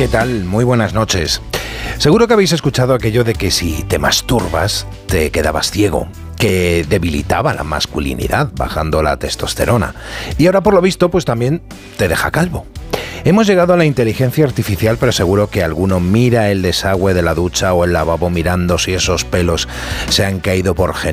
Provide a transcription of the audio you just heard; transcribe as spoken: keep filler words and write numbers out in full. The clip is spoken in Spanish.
¿Qué tal? Muy buenas noches. Seguro que habéis escuchado aquello de que si te masturbas te quedabas ciego, que debilitaba la masculinidad bajando la testosterona y ahora por lo visto pues también te deja calvo. Hemos llegado a la inteligencia artificial, pero seguro que alguno mira el desagüe de la ducha o el lavabo mirando si esos pelos se han caído por